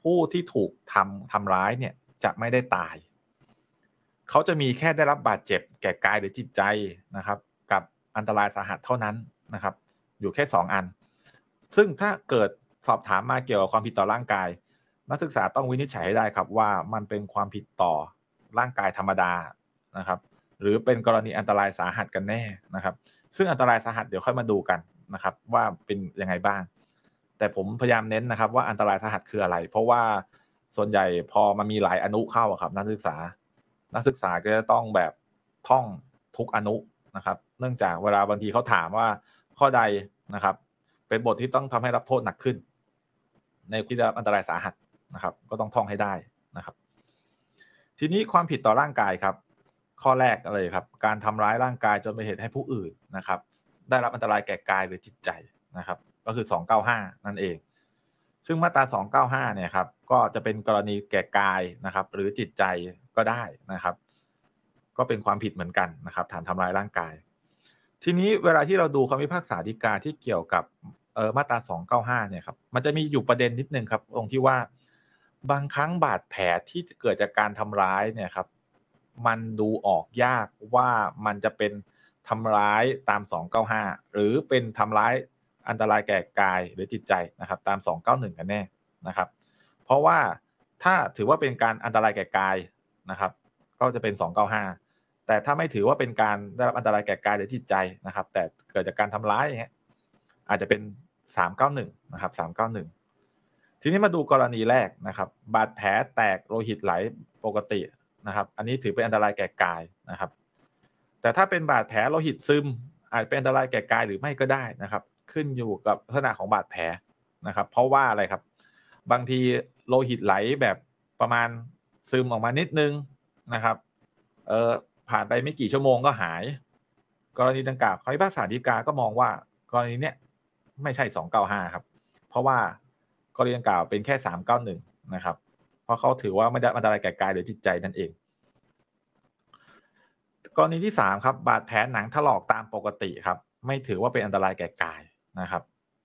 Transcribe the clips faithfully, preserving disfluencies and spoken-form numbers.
ผู้ที่ถูกทำทำร้ายเนี่ยจะไม่ได้ตายเขาจะมีแค่ได้รับบาดเจ็บแก่กายหรือจิตใจนะครับกับอันตรายสาหัสเท่านั้นนะครับอยู่แค่สองอันซึ่งถ้าเกิดสอบถามมาเกี่ยวกับความผิดต่อร่างกายนักศึกษาต้องวินิจฉัยให้ได้ครับว่ามันเป็นความผิดต่อร่างกายธรรมดานะครับหรือเป็นกรณีอันตรายสาหัสกันแน่นะครับซึ่งอันตรายสาหัสเดี๋ยวค่อยมาดูกันนะครับว่าเป็นยังไงบ้างแต่ผมพยายามเน้นนะครับว่าอันตรายสาหัสคืออะไรเพราะว่าส่วนใหญ่พอมันมีหลายอนุเข้าครับนักศึกษานักศึกษาก็จะต้องแบบท่องทุกอนุนะครับเนื่องจากเวลาบางทีเขาถามว่าข้อใดนะครับเป็นบทที่ต้องทำให้รับโทษหนักขึ้นในที่ได้รับอันตรายสาหัสนะครับก็ต้องท่องให้ได้นะครับทีนี้ความผิดต่อร่างกายครับข้อแรกเลยครับการทำร้ายร่างกายจนเป็นเหตุให้ผู้อื่นนะครับได้รับอันตรายแก่กายหรือจิตใจนะครับก็คือสองเก้าห้านั่นเองซึ่งมาตราสองเก้าห้าเนี่ยครับก็จะเป็นกรณีแก่กายนะครับหรือจิตใจก็ได้นะครับก็เป็นความผิดเหมือนกันนะครับฐานทำร้ายร่างกายทีนี้เวลาที่เราดูคำพิพากษาฎีกาที่เกี่ยวกับเอ่อมาตราสองเก้าห้าเนี่ยครับมันจะมีอยู่ประเด็นนิดนึงครับตรงที่ว่าบางครั้งบาดแผลที่เกิดจากการทำร้ายเนี่ยครับมันดูออกยากว่ามันจะเป็นทำร้ายตามสองเก้าห้าหรือเป็นทำร้ายอันตรายแก่กายหรือจิตใจนะครับตามสองเก้าหนึ่งกันแน่นะครับเพราะว่าถ้าถือว่าเป็นการอันตรายแก่กายนะครับก็จะเป็นสองเก้าห้าแต่ถ้าไม่ถือว่าเป็นการได้รับอันตรายแก่กายหรือจิตใจนะครับแต่เกิดจากการทำร้ายอย่างเงี้ยอาจจะเป็นสามเก้าหนึ่งนะครับสามเก้าหนึ่งทีนี้มาดูกรณีแรกนะครับบาดแผลแตกโลหิตไหลปกตินะครับอันนี้ถือเป็นอันตรายแก่กายนะครับแต่ถ้าเป็นบาดแผลโลหิตซึมอาจเป็นอันตรายแก่กายหรือไม่ก็ได้นะครับขึ้นอยู่กับลักษณะของบาดแผลนะครับเพราะว่าอะไรครับบางทีโลหิตไหลแบบประมาณซึมออกมานิดนึงนะครับเอ่อผ่านไปไม่กี่ชั่วโมงก็หายกรณีดังกล่าวคำพิพากษาฎีกาก็มองว่ากรณีเนี้ยไม่ใช่สองเก้าห้าครับเพราะว่ากรณีดังกล่าวเป็นแค่สามเก้าหนึ่งนะครับเพราะเขาถือว่าไม่ได้อันตรายแก่กายหรือจิตใจนั่นเองกรณีที่สามครับบาดแผลหนังถลอกตามปกติครับไม่ถือว่าเป็นอันตรายแก่กายนะครับ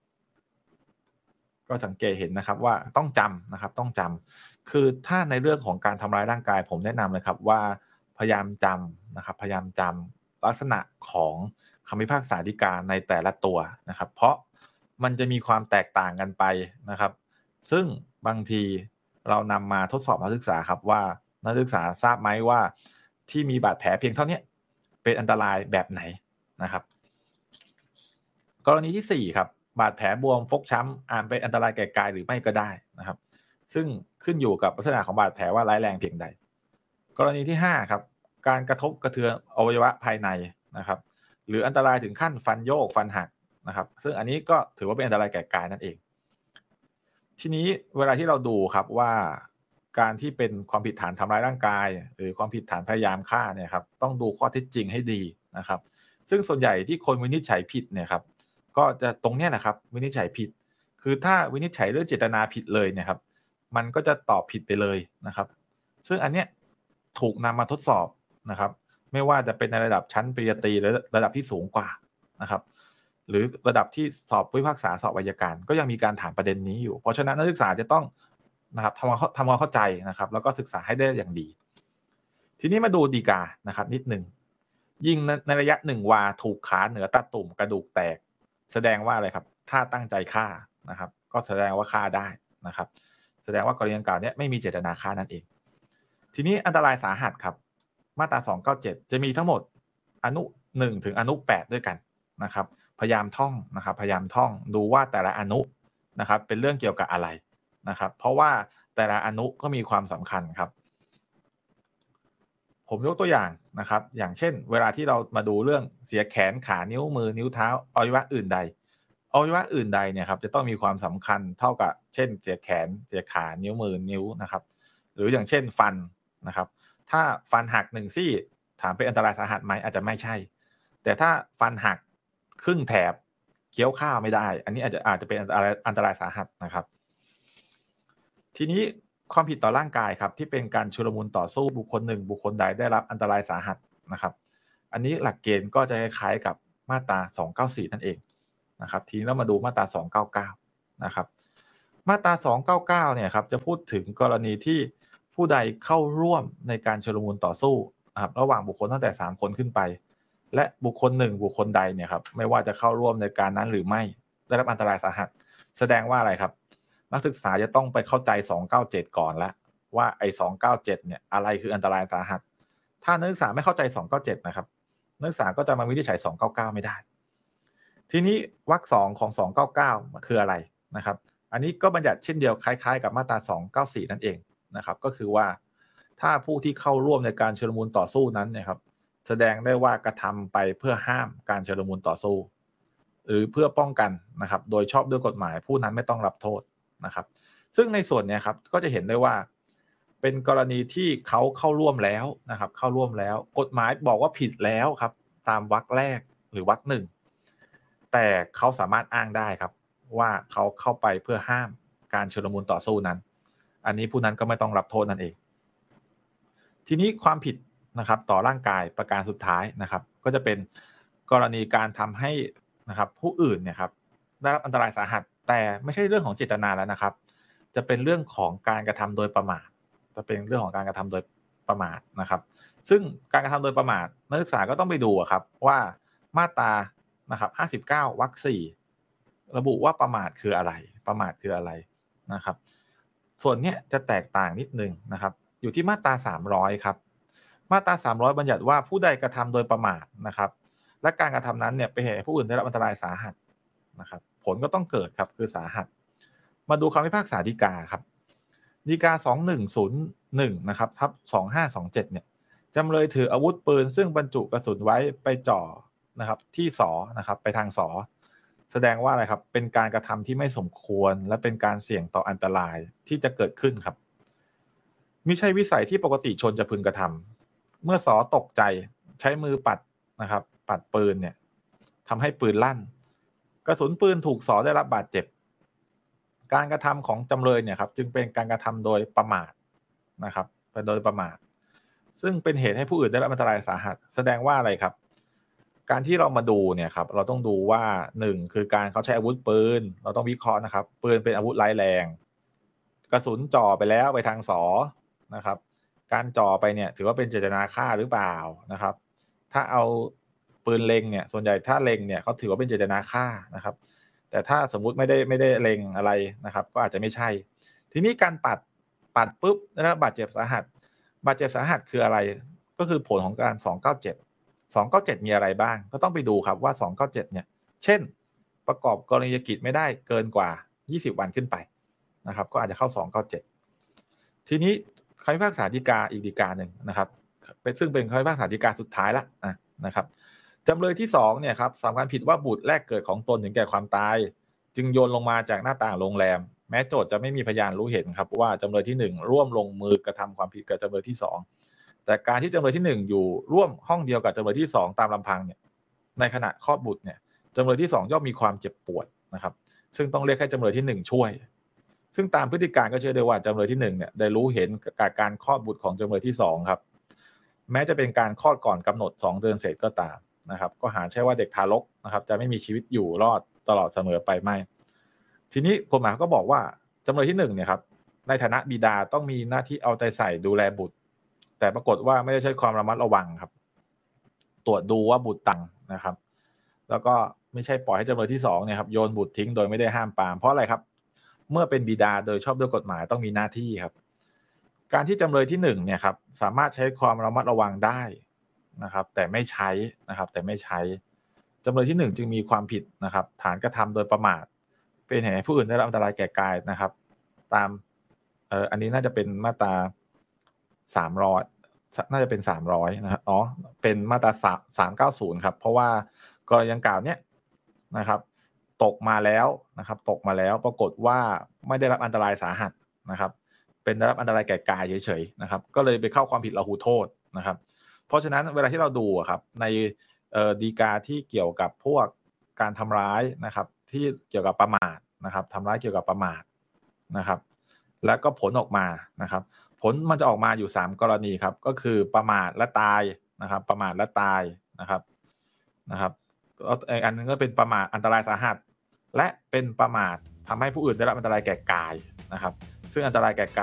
ก็สังเกตเห็นนะครับว่าต้องจำนะครับต้องจำคือถ้าในเรื่องของการทำร้ายร่างกายผมแนะนำเลยครับว่าพยายามจำนะครับพยายามจำลักษณะของคำพิพากษาฎีกาในแต่ละตัวนะครับเพราะมันจะมีความแตกต่างกันไปนะครับซึ่งบางทีเรานำมาทดสอบนักศึกษาครับว่านักศึกษาทราบไหมว่าที่มีบาดแผลเพียงเท่านี้เป็นอันตรายแบบไหนนะครับกรณีที่สี่ครับบาดแผลบวมฟกช้ำอาจเป็นอันตรายแก่กายหรือไม่ก็ได้นะครับซึ่งขึ้นอยู่กับลักษณะของบาดแผลว่าร้ายแรงเพียงใดกรณีที่ห้าครับการกระทบกระเทือนอวัยวะภายในนะครับหรืออันตรายถึงขั้นฟันโยกฟันหักนะครับซึ่งอันนี้ก็ถือว่าเป็นอันตรายแก่กายนั่นเองทีนี้เวลาที่เราดูครับว่าการที่เป็นความผิดฐานทำร้ายร่างกายหรือความผิดฐานพยายามฆ่าเนี่ยครับต้องดูข้อเท็จจริงให้ดีนะครับซึ่งส่วนใหญ่ที่คนวินิจฉัยผิดเนี่ยครับก็จะตรงเนี้ยนะครับวินิจฉัยผิดคือถ้าวินิจฉัยเรื่องเจตนาผิดเลยเนี่ยครับมันก็จะตอบผิดไปเลยนะครับซึ่งอันเนี้ยถูกนำมาทดสอบนะครับไม่ว่าจะเป็นในระดับชั้นปริญญาตรีหรือระดับที่สูงกว่านะครับหรือระดับที่สอบผู้พิพากษาสอบอัยการก็ยังมีการถามประเด็นนี้อยู่เพราะฉะนั้นนักศึกษาจะต้องนะครับทำความทำความเข้าใจนะครับแล้วก็ศึกษาให้ได้อย่างดีทีนี้มาดูฎีกานะครับนิดหนึ่งยิงในระยะหนึ่งวาถูกขาเหนือตาตุ่มกระดูกแตกแสดงว่าอะไรครับถ้าตั้งใจฆ่านะครับก็แสดงว่าฆ่าได้นะครับแสดงว่ากรณีดังกล่าวนี้ไม่มีเจตนาฆ่านั่นเองทีนี้อันตรายสาหัสครับมาตราสองเก้าเจ็ดจะมีทั้งหมดอนุหนึ่งถึงอนุแปดด้วยกันนะครับพยายามท่องนะครับพยายามท่องดูว่าแต่ละอนุนะครับเป็นเรื่องเกี่ยวกับอะไรนะครับเพราะว่าแต่ละอนุก็มีความสำคัญครับผมยกตัวอย่างนะครับอย่างเช่นเวลาที่เรามาดูเรื่องเสียแขนขานิ้วมือนิ้วเท้าอวัยวะอื่นใดอวัยวะอื่นใดเนี่ยครับจะต้องมีความสำคัญเท่ากับเช่นเสียแขนเสียขานิ้วมือนิ้วนะครับหรืออย่างเช่นฟันนะครับถ้าฟันหักหนึ่งซี่ถามเป็นอันตรายสาหัสไหมอาจจะไม่ใช่แต่ถ้าฟันหักครึ่งแถบเคี้ยวข้าวไม่ได้อันนี้อาจจะอาจจะเป็นอันตรายอันตรายสาหัสนะครับทีนี้ความผิดต่อร่างกายครับที่เป็นการชุลมุนต่อสู้บุคคลหนึ่งบุคคลใดได้รับอันตรายสาหัสนะครับอันนี้หลักเกณฑ์ก็จะคล้ายๆกับมาตราสองเก้าสี่นั่นเองนะครับทีนี้เรามาดูมาตราสองเก้าเก้านะครับมาตราสองเก้าเก้าเนี่ยครับจะพูดถึงกรณีที่ผู้ใดเข้าร่วมในการชุลมุนต่อสู้นะครับระหว่างบุคคลตั้งแต่สามคนขึ้นไปและบุคคลหนึ่งบุคคลใดเนี่ยครับไม่ว่าจะเข้าร่วมในการนั้นหรือไม่ได้รับอันตรายสาหัสแสดงว่าอะไรครับนักศึกษาจะต้องไปเข้าใจสองเก้าเจ็ดก่อนแล้วว่าไอ้สองเก้าเจ็ดเนี่ยอะไรคืออันตรายสาหัสถ้านักศึกษาไม่เข้าใจสองเก้าเจ็ดนะครับนักศึกษาก็จะมาวินิจฉัยสองเก้าเก้าไม่ได้ทีนี้วรรคสองของสองเก้าเก้าคืออะไรนะครับอันนี้ก็บัญญัติเช่นเดียวคล้ายๆกับมาตราสองเก้าสี่นั่นเองนะครับก็คือว่าถ้าผู้ที่เข้าร่วมในการชุลมุนต่อสู้นั้นเนี่ยครับแสดงได้ว่ากระทำไปเพื่อห้ามการชุลมุนต่อสู้หรือเพื่อป้องกันนะครับโดยชอบด้วยกฎหมายผู้นั้นไม่ต้องรับโทษนะครับซึ่งในส่วนนี้ครับก็จะเห็นได้ว่าเป็นกรณีที่เขาเข้าร่วมแล้วนะครับเข้าร่วมแล้วกฎหมายบอกว่าผิดแล้วครับตามวรรคแรกหรือวรรคหนึ่งแต่เขาสามารถอ้างได้ครับว่าเขาเข้าไปเพื่อห้ามการชุลมุนต่อสู้นั้นอันนี้ผู้นั้นก็ไม่ต้องรับโทษนั่นเองทีนี้ความผิดนะครับต่อร่างกายประการสุดท้ายนะครับก็จะเป็นกรณีการทำให้นะครับผู้อื่นเนี่ยครับได้รับอันตรายสาหัสแต่ไม่ใช่เรื่องของเจตนาแล้วนะครับจะเป็นเรื่องของการกระทำโดยประมาทจะเป็นเรื่องของการกระทำโดยประมาทนะครับซึ่งการกระทำโดยประมาทนักศึกษาก็ต้องไปดูครับว่ามาตรานะครับห้าสิบเก้าวรรคสี่ระบุว่าประมาทคืออะไรประมาทคืออะไรนะครับส่วนเนี้ยจะแตกต่างนิดนึงนะครับอยู่ที่มาตราสามร้อยครับมาตราสามร้อยบัญญัติว่าผู้ใดกระทำโดยประมาทนะครับและการกระทำนั้นเนี่ยเป็นเหตุให้ผู้อื่นได้รับอันตรายสาหัสนะครับผลก็ต้องเกิดครับคือสาหัสมาดูคำพิพากษาฎีกาครับฎีกาสองหนึ่งศูนย์หนึ่งนะครับทับสองห้าสองเจ็ดเนี่ยจำเลยถืออาวุธปืนซึ่งบรรจุกระสุนไว้ไปจ่อนะครับที่สอนะครับไปทางสอแสดงว่าอะไรครับเป็นการกระทำที่ไม่สมควรและเป็นการเสี่ยงต่ออันตรายที่จะเกิดขึ้นครับมิใช่วิสัยที่ปกติชนจะพึงกระทำเมื่อสอตกใจใช้มือปัดนะครับปัดปืนเนี่ยทำให้ปืนลั่นกระสุนปืนถูกสอได้รับบาดเจ็บการกระทำของจำเลยเนี่ยครับจึงเป็นการกระทำโดยประมาทนะครับเป็นโดยประมาทซึ่งเป็นเหตุให้ผู้อื่นได้รับอันตรายสาหัสแสดงว่าอะไรครับการที่เรามาดูเนี่ยครับเราต้องดูว่าหนึ่งคือการเขาใช้อาวุธปืนเราต้องวิเคราะห์นะครับปืนเป็นอาวุธร้ายแรงกระสุนจ่อไปแล้วไปทางสอนะครับการจ่อไปเนี่ยถือว่าเป็นเจตนาฆ่าหรือเปล่านะครับถ้าเอาปืนเล็งเนี่ยส่วนใหญ่ถ้าเล็งเนี่ยเขาถือว่าเป็นเจตนาฆ่านะครับแต่ถ้าสมมุติไม่ได้ไม่ได้เล็งอะไรนะครับก็อาจจะไม่ใช่ทีนี้การปัดปัดปุ๊บได้รับบาดเจ็บสาหัสบาดเจ็บสาหัสคืออะไรก็คือผลของการสองเก้าเจ็ด สองเก้าเจ็ดมีอะไรบ้างก็ต้องไปดูครับว่าสองเก้าเจ็ดเนี่ยเช่นประกอบกรณียกิจไม่ได้เกินกว่ายี่สิบวันขึ้นไปนะครับก็อาจจะเข้าสองเก้าเจ็ดทีนี้คำพิพากษาฎีกาอีกฎีกาหนึ่งนะครับซึ่งเป็นคำพิพากษาฎีกาสุดท้ายละนะครับจำเลยที่สองเนี่ยครับสำคัญผิดว่าบุตรแรกเกิดของตนถึงแก่ความตายจึงโยนลงมาจากหน้าต่างโรงแรมแม้โจทย์จะไม่มีพยานรู้เห็นครับว่าจำเลยที่หนึ่งร่วมลงมือกระทำความผิดกับจำเลยที่สองแต่การที่จำเลยที่หนึ่งอยู่ร่วมห้องเดียวกับจำเลยที่สองตามลำพังเนี่ยในขณะคลอดบุตรเนี่ยจำเลยที่สองย่อมมีความเจ็บปวดนะครับซึ่งต้องเรียกให้จำเลยที่หนึ่งช่วยซึ่งตามพฤติการก็เชื่อได้ว่าจำเลยที่หนึ่งเนี่ยได้รู้เห็นกับการคลอดบุตรของจำเลยที่สองครับแม้จะเป็นการคลอดก่อนกำหนดสองเดือนเศษก็ตามนะครับก็หาใช่ว่าเด็กทารกนะครับจะไม่มีชีวิตอยู่รอดตลอดเสมอไปไม่ทีนี้กฎหมายก็บอกว่าจำเลยที่หนึ่งเนี่ยครับในฐานะบิดาต้องมีหน้าที่เอาใจใส่ดูแลบุตรแต่ปรากฏว่าไม่ได้ใช้ความระมัดระวังครับตรวจดูว่าบุตรตังนะครับแล้วก็ไม่ใช่ปล่อยให้จำเลยที่สองเนี่ยครับโยนบุตรทิ้งโดยไม่ได้ห้ามปรามเพราะอะไรครับเมื่อเป็นบิดาโดยชอบด้วยกฎหมายต้องมีหน้าที่ครับการที่จำเลยที่หนึ่งเนี่ยครับสามารถใช้ความระมัดระวังได้นะครับแต่ไม่ใช้นะครับแต่ไม่ใช้จำเลยที่หนึ่งจึงมีความผิดนะครับฐานกระทำโดยประมาทเป็นเหตุให้ผู้อื่นได้รับอันตรายแก่กายนะครับตามเอ่ออันนี้น่าจะเป็นมาตราสามร้อยน่าจะเป็นสามร้อยนะครับอ๋อเป็นมาตราสามร้อยเก้าสิบครับเพราะว่ากรณีดังกล่าวเนี้ยนะครับตกมาแล้วนะครับตกมาแล้วปรากฏว่าไม่ได้รับอันตรายสาหัสนะครับเป็นได้รับอันตรายแก่กายเฉยๆนะครับก็เลยไปเข้าความผิดละหูโทษนะครับเพราะฉะนั้นเวลาที่เราดูครับในเอ่อฎีกาที่เกี่ยวกับพวกการทำร้ายนะครับที่เกี่ยวกับประมาทนะครับทำร้ายเกี่ยวกับประมาทนะครับแล้วก็ผลออกมานะครับผลมันจะออกมาอยู่สามกรณีครับก็คือประมาทและตายนะครับประมาทและตายนะครับนะครับอีกอันนึงก็เป็นประมาทอันตรายสาหัสและเป็นประมาททำให้ผู้อื่นได้รับอันตรายแก่กายนะครับซึ่งอันตรายแก่กาย